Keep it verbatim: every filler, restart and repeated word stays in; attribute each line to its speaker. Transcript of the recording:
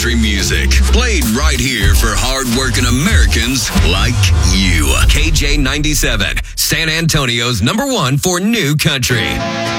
Speaker 1: country music. Played right here for hard-working Americans like you. K J ninety-seven, San Antonio's number one for new country.